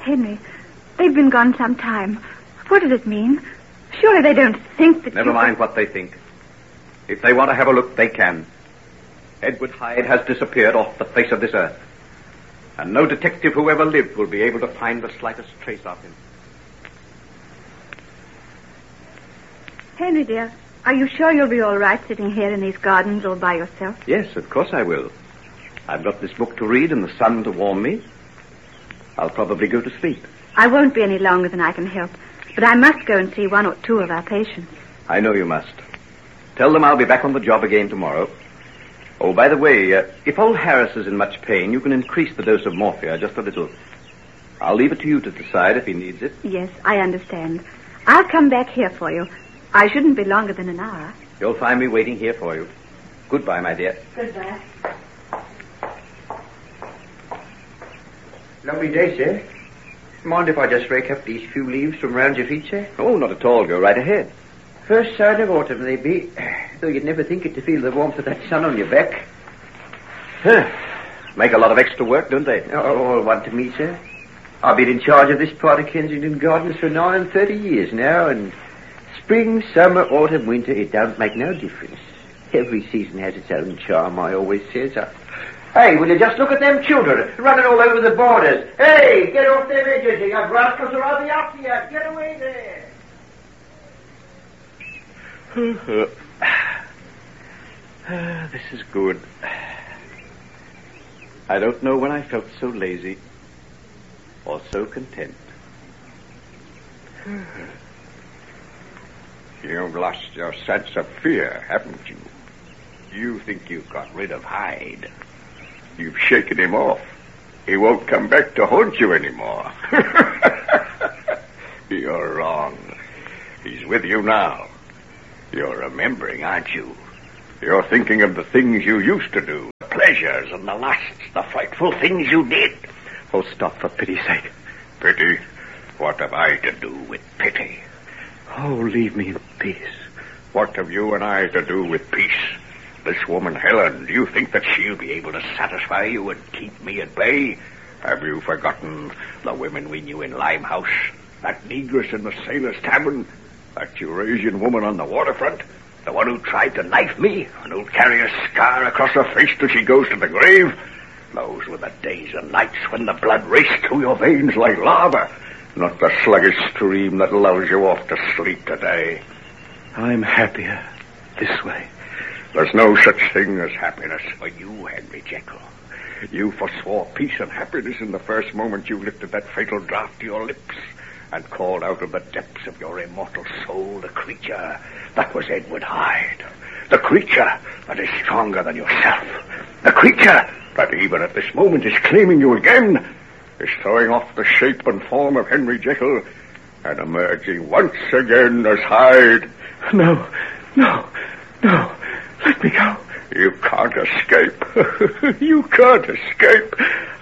Henry, they've been gone some time. What does it mean? Surely they don't think that Never mind what they think. If they want to have a look, they can. Edward Hyde has disappeared off the face of this earth. And no detective who ever lived will be able to find the slightest trace of him. Henry, dear, are you sure you'll be all right sitting here in these gardens all by yourself? Yes, of course I will. I've got this book to read and the sun to warm me. I'll probably go to sleep. I won't be any longer than I can help, but I must go and see one or two of our patients. I know you must. Tell them I'll be back on the job again tomorrow. Oh, by the way, if old Harris is in much pain, you can increase the dose of morphia just a little. I'll leave it to you to decide if he needs it. Yes, I understand. I'll come back here for you. I shouldn't be longer than an hour. You'll find me waiting here for you. Goodbye, my dear. Goodbye. Lovely day, sir. Mind if I just rake up these few leaves from round your feet, sir? Oh, not at all. Go right ahead. First sign of autumn they be, though you'd never think it to feel the warmth of that sun on your back. Huh. Make a lot of extra work, don't they? Oh, all one to me, sir. I've been in charge of this part of Kensington Gardens for 39 years now, and spring, summer, autumn, winter, it don't make no difference. Every season has its own charm, I always says. Hey, will you just look at them children running all over the borders? Hey, get off them edges, you young rascals, or I'll be after you. Get away there. This is good. I don't know when I felt so lazy or so content. You've lost your sense of fear, haven't you? You think you've got rid of Hyde. You've shaken him off. He won't come back to haunt you anymore. You're wrong. He's with you now. You're remembering, aren't you? You're thinking of the things you used to do, the pleasures and the lusts, the frightful things you did. Oh, stop, for pity's sake. Pity? What have I to do with pity? Oh, leave me in peace. What have you and I to do with peace? This woman, Helen, do you think that she'll be able to satisfy you and keep me at bay? Have you forgotten the women we knew in Limehouse? That negress in the Sailor's Tavern? That Eurasian woman on the waterfront? The one who tried to knife me and who'll carry a scar across her face till she goes to the grave? Those were the days and nights when the blood raced through your veins like lava, not the sluggish stream that lulls you off to sleep today. I'm happier this way. There's no such thing as happiness for you, Henry Jekyll. You forswore peace and happiness in the first moment you lifted that fatal draught to your lips and called out of the depths of your immortal soul the creature that was Edward Hyde. The creature that is stronger than yourself. The creature that even at this moment is claiming you again, is throwing off the shape and form of Henry Jekyll and emerging once again as Hyde. No. Let me go. You can't escape. You can't escape.